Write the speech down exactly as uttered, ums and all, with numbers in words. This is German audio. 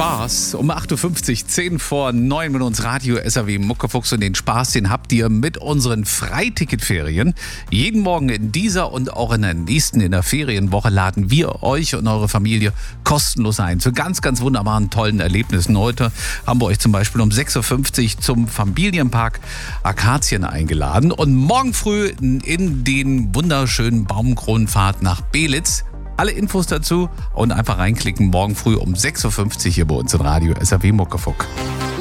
Spaß. Um acht Uhr fünfzig, zehn vor neun mit uns Radio S R W Muckefuchs, und den Spaß, den habt ihr mit unseren Freiticketferien. Jeden Morgen in dieser und auch in der nächsten, in der Ferienwoche, laden wir euch und eure Familie kostenlos ein zu ganz, ganz wunderbaren, tollen Erlebnissen. Heute haben wir euch zum Beispiel um sechs Uhr fünfzig zum Familienpark Akazien eingeladen und morgen früh in den wunderschönen Baumkronenpfad nach Belitz. Alle Infos dazu und einfach reinklicken morgen früh um sechs Uhr fünfzig hier bei uns im Radio S R W Muckefuck.